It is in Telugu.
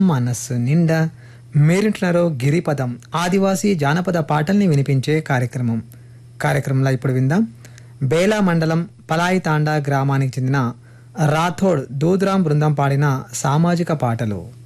మనస్సు నిండా మీరింటున్నారో గిరిపదం ఆదివాసీ జానపద పాటల్ని వినిపించే కార్యక్రమంలో ఇప్పుడు విందాం. బేలా మండలం పలాయి తాండా గ్రామానికి చెందిన రాథోడ్ దూద్రాం బృందం పాడిన సామాజిక పాటలు.